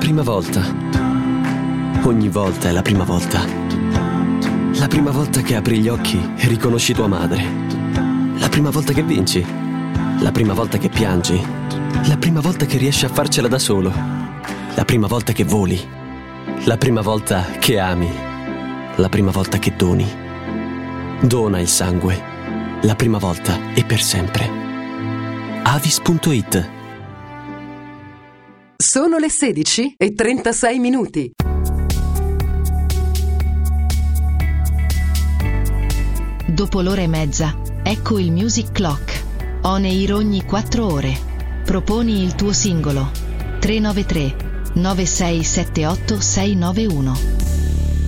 prima volta. Ogni volta è la prima volta. La prima volta che apri gli occhi e riconosci tua madre. La prima volta che vinci. La prima volta che piangi. La prima volta che riesci a farcela da solo. La prima volta che voli. La prima volta che ami. La prima volta che doni. Dona il sangue. La prima volta e per sempre. Avis.it. Sono le 16:36. Dopo l'ora e mezza, ecco il Music Clock. On air ogni 4 ore. Proponi il tuo singolo. 393 9678 691.